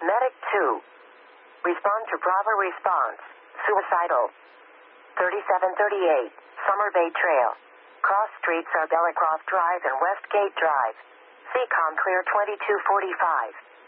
Medic 2. Respond to Bravo response. Suicidal. 3738. Summer Bay Trail. Cross streets are Bellicroft Drive and Westgate Drive. CCOM clear 2245.